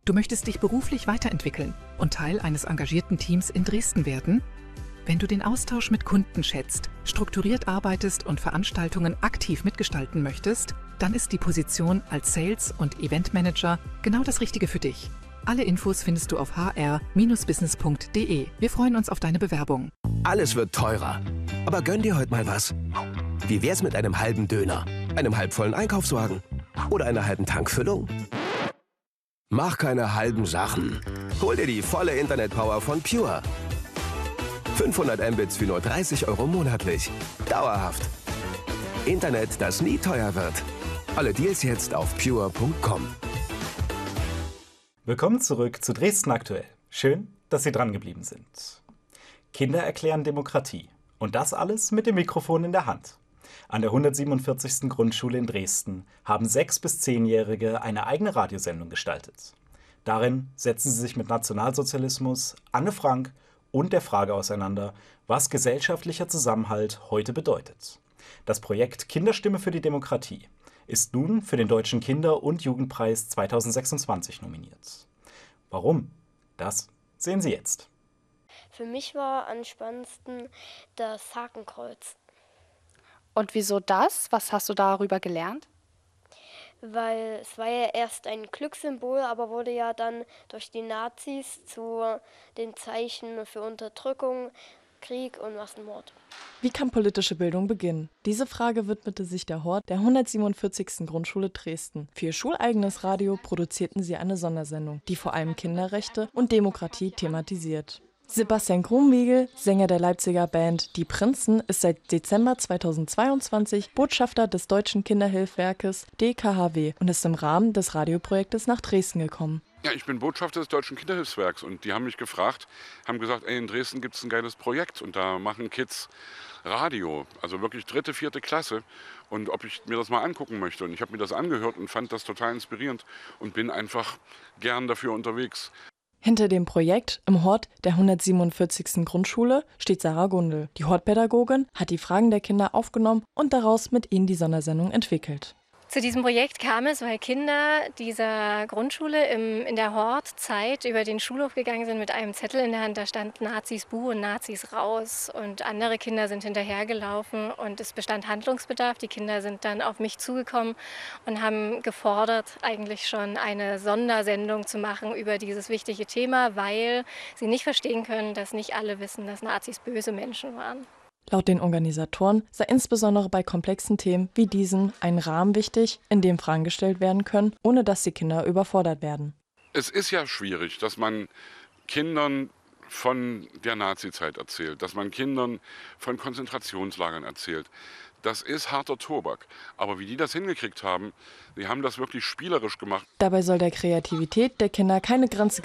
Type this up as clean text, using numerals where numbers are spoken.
Du möchtest dich beruflich weiterentwickeln und Teil eines engagierten Teams in Dresden werden? Wenn du den Austausch mit Kunden schätzt, strukturiert arbeitest und Veranstaltungen aktiv mitgestalten möchtest, dann ist die Position als Sales- und Eventmanager genau das Richtige für dich. Alle Infos findest du auf hr-business.de. Wir freuen uns auf deine Bewerbung. Alles wird teurer. Aber gönn dir heute mal was. Wie wär's mit einem halben Döner, einem halbvollen Einkaufswagen oder einer halben Tankfüllung? Mach keine halben Sachen. Hol dir die volle Internetpower von Pure. 500 Mbits für nur 30 € monatlich. Dauerhaft. Internet, das nie teuer wird. Alle Deals jetzt auf pure.com. Willkommen zurück zu Dresden aktuell. Schön, dass Sie dran geblieben sind. Kinder erklären Demokratie. Und das alles mit dem Mikrofon in der Hand. An der 147. Grundschule in Dresden haben 6- bis 10-Jährige eine eigene Radiosendung gestaltet. Darin setzen sie sich mit Nationalsozialismus, Anne Frank und der Frage auseinander, was gesellschaftlicher Zusammenhalt heute bedeutet. Das Projekt Kinderstimme für die Demokratie ist nun für den Deutschen Kinder- und Jugendpreis 2026 nominiert. Warum? Das sehen Sie jetzt. Für mich war am spannendsten das Hakenkreuz. Und wieso das? Was hast du darüber gelernt? Weil es war ja erst ein Glückssymbol, aber wurde ja dann durch die Nazis zu den Zeichen für Unterdrückung, Krieg und Massenmord. Wie kann politische Bildung beginnen? Diese Frage widmete sich der Hort der 147. Grundschule Dresden. Für ihr schuleigenes Radio produzierten sie eine Sondersendung, die vor allem Kinderrechte und Demokratie thematisiert. Sebastian Grumwiegel, Sänger der Leipziger Band Die Prinzen, ist seit Dezember 2022 Botschafter des Deutschen Kinderhilfswerkes DKHW und ist im Rahmen des Radioprojektes nach Dresden gekommen. Ja, ich bin Botschafter des Deutschen Kinderhilfswerks und die haben mich gefragt, haben gesagt, in Dresden gibt es ein geiles Projekt und da machen Kids Radio, also wirklich 3., 4. Klasse und ob ich mir das mal angucken möchte. Und ich habe mir das angehört und fand das total inspirierend und bin einfach gern dafür unterwegs. Hinter dem Projekt im Hort der 147. Grundschule steht Sarah Gundel. Die Hortpädagogin hat die Fragen der Kinder aufgenommen und daraus mit ihnen die Sondersendung entwickelt. Zu diesem Projekt kam es, weil Kinder dieser Grundschule in der Hortzeit über den Schulhof gegangen sind mit einem Zettel in der Hand, da stand Nazis buh und Nazis raus und andere Kinder sind hinterhergelaufen und es bestand Handlungsbedarf. Die Kinder sind dann auf mich zugekommen und haben gefordert, eigentlich schon eine Sondersendung zu machen über dieses wichtige Thema, weil sie nicht verstehen können, dass nicht alle wissen, dass Nazis böse Menschen waren. Laut den Organisatoren sei insbesondere bei komplexen Themen wie diesem ein Rahmen wichtig, in dem Fragen gestellt werden können, ohne dass die Kinder überfordert werden. Es ist ja schwierig, dass man Kindern von der Nazizeit erzählt, dass man Kindern von Konzentrationslagern erzählt. Das ist harter Tobak. Aber wie die das hingekriegt haben, die haben das wirklich spielerisch gemacht. Dabei soll der Kreativität der Kinder keine Grenze